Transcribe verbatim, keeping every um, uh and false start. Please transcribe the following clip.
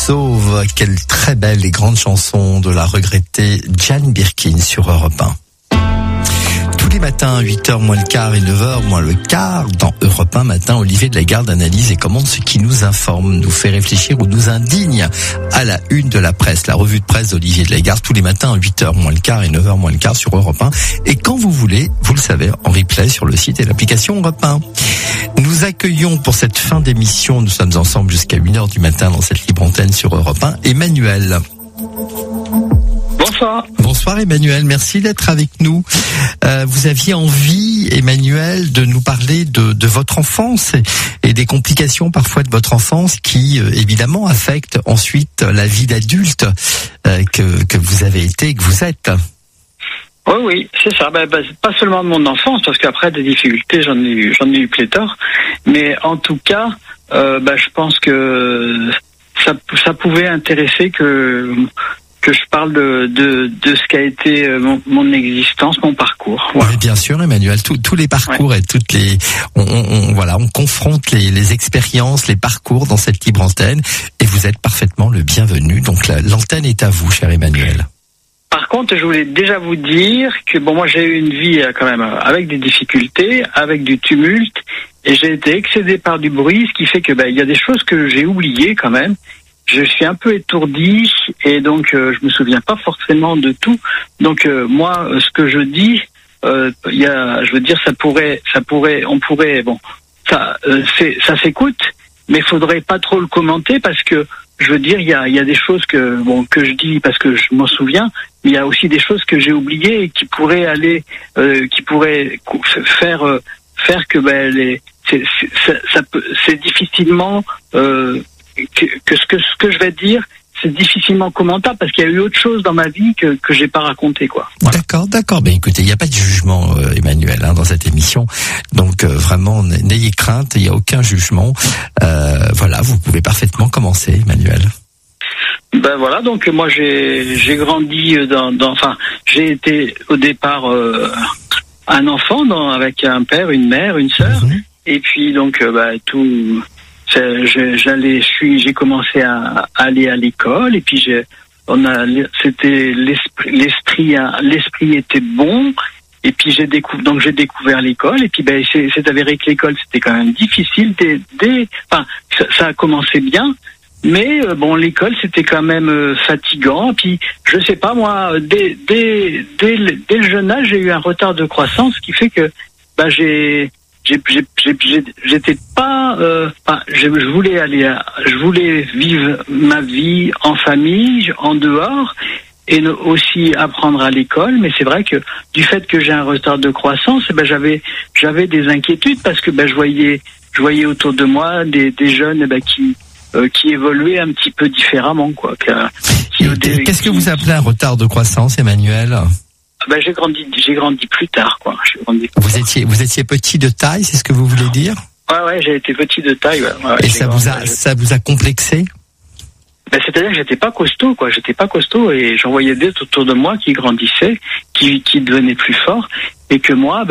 sauve. Quelle très belle et grande chanson de la regrettée Jane Birkin sur Europe un. Tous les matins, huit heures moins le quart et neuf heures moins le quart, dans Europe un Matin, Olivier de la Garde analyse et commente ce qui nous informe, nous fait réfléchir ou nous indigne à la une de la presse. La revue de presse d'Olivier de la Garde, tous les matins, huit heures moins le quart et neuf heures moins le quart sur Europe un. Et quand vous voulez, vous le savez, en replay sur le site et l'application Europe un. Nous accueillons pour cette fin d'émission, nous sommes ensemble jusqu'à une heure du matin dans cette libre antenne sur Europe un, Emmanuel. Bonsoir. Bonsoir Emmanuel, merci d'être avec nous. Euh, vous aviez envie, Emmanuel, de nous parler de, de votre enfance et, et des complications parfois de votre enfance qui, euh, évidemment, affectent ensuite la vie d'adulte euh, que, que vous avez été et que vous êtes. Oui, oui, c'est ça. Ben, ben, pas seulement de mon enfance, parce qu'après des difficultés, j'en ai eu, j'en ai eu pléthore. Mais en tout cas, euh, ben, je pense que ça, ça pouvait intéresser que que je parle de de, de ce qu'a été mon, mon existence, mon parcours. Voilà. Oui, bien sûr, Emmanuel. Tous, tous les parcours ouais. et toutes les, on, on, on voilà, on confronte les, les expériences, les parcours dans cette libre antenne, et vous êtes parfaitement le bienvenu. Donc la, l'antenne est à vous, cher Emmanuel. Par contre, je voulais déjà vous dire que bon, moi j'ai eu une vie quand même avec des difficultés, avec du tumulte, et j'ai été excédé par du bruit, ce qui fait que ben il y a des choses que j'ai oubliées quand même. Je suis un peu étourdi et donc euh, je me souviens pas forcément de tout. Donc euh, moi, ce que je dis, euh, il y a, je veux dire, ça pourrait, ça pourrait, on pourrait, bon, ça, euh, c'est, ça s'écoute, mais faudrait pas trop le commenter parce que je veux dire, il y a, il y a des choses que, bon, que je dis parce que je m'en souviens, mais il y a aussi des choses que j'ai oubliées et qui pourraient aller, euh, qui pourraient faire, euh, faire que ben les, c'est, c'est, ça, ça peut, c'est difficilement euh, que, que ce que ce que je vais dire, c'est difficilement commentable parce qu'il y a eu autre chose dans ma vie que que j'ai pas raconté, quoi. Voilà. D'accord, d'accord. Ben écoutez, il n'y a pas de jugement, euh, Emmanuel, hein, dans cette émission. Donc euh, vraiment, n'ayez crainte, il n'y a aucun jugement. Euh, voilà, vous pouvez parfaitement commencer, Emmanuel. Ben voilà, donc moi j'ai j'ai grandi dans, dans enfin j'ai été au départ euh, un enfant dans, avec un père, une mère, une sœur, mmh. et puis donc euh, bah, tout. C'est, j'allais, je suis, j'ai commencé à, à aller à l'école et puis j'ai, on a, c'était l'esprit, l'esprit, l'esprit était bon et puis j'ai découvert, donc j'ai découvert l'école et puis ben c'est, c'est avéré que l'école c'était quand même difficile. Dès, dès, enfin, ça, ça a commencé bien, mais euh, bon l'école c'était quand même euh, fatigant. Et puis je sais pas moi, dès, dès, dès, dès le jeune âge j'ai eu un retard de croissance, ce qui fait que ben j'ai J'ai, j'ai, j'ai, j'étais pas, euh, enfin, je, je voulais aller, à, je voulais vivre ma vie en famille, en dehors, et aussi apprendre à l'école. Mais c'est vrai que du fait que j'ai un retard de croissance, ben j'avais, j'avais des inquiétudes parce que ben je voyais, je voyais autour de moi des, des jeunes ben, qui, euh, qui évoluaient un petit peu différemment, quoi. Qui, qui, des, qu'est-ce qui, que vous appelez un retard de croissance, Emmanuel? Ben, j'ai grandi, j'ai grandi plus tard, quoi. J'ai grandi plus vous tard. étiez, vous étiez petit de taille, c'est ce que vous voulez dire? Ouais, ouais, j'ai été petit de taille, ouais. ouais et ça vous a, ça vous a complexé? Ben, c'est-à-dire que j'étais pas costaud, quoi. J'étais pas costaud et j'en voyais d'autres autour de moi qui grandissaient, qui, qui devenaient plus forts et que moi, ben,